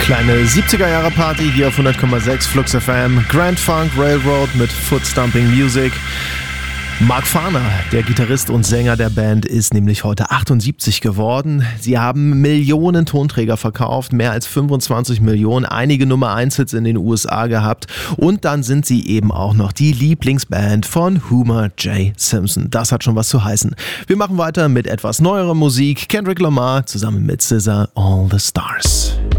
Kleine 70er-Jahre-Party hier auf 100,6 Flux FM. Grand Funk Railroad mit Foot Stomping Music. Mark Farner, der Gitarrist und Sänger der Band, ist nämlich heute 78 geworden. Sie haben Millionen Tonträger verkauft, mehr als 25 Millionen, einige Nummer-1-Hits in den USA gehabt und dann sind sie eben auch noch die Lieblingsband von Homer J. Simpson. Das hat schon was zu heißen. Wir machen weiter mit etwas neuerer Musik. Kendrick Lamar zusammen mit SZA, All the Stars.